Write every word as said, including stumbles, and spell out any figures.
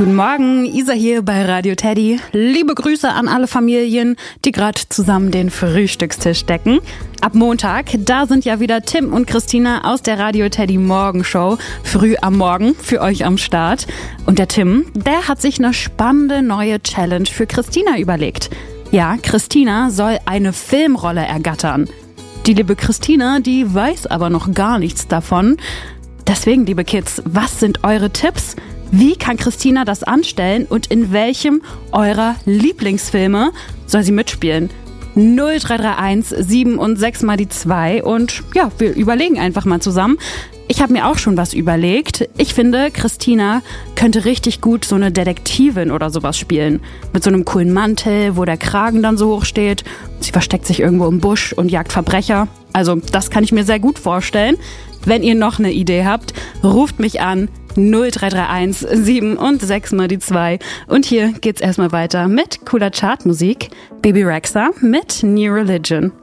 Guten Morgen, Isa hier bei Radio Teddy. Liebe Grüße an alle Familien, die gerade zusammen den Frühstückstisch decken. Ab Montag, da sind ja wieder Tim und Christina aus der Radio Teddy Morgenshow früh am Morgen für euch am Start. Und der Tim, der hat sich eine spannende neue Challenge für Christina überlegt. Ja, Christina soll eine Filmrolle ergattern. Die liebe Christina, die weiß aber noch gar nichts davon. Deswegen, liebe Kids, was sind eure Tipps? Wie kann Christina das anstellen und in welchem eurer Lieblingsfilme soll sie mitspielen? null drei drei eins sieben und sechs mal die zwei und ja, wir überlegen einfach mal zusammen. Ich habe mir auch schon was überlegt. Ich finde, Christina könnte richtig gut so eine Detektivin oder sowas spielen. Mit so einem coolen Mantel, wo der Kragen dann so hoch steht. Sie versteckt sich irgendwo im Busch und jagt Verbrecher. Also das kann ich mir sehr gut vorstellen. Wenn ihr noch eine Idee habt, ruft mich an. null drei drei eins sieben und sechs mal die zwei. Und hier geht's erstmal weiter mit cooler Chartmusik. Baby Rexha mit New Religion.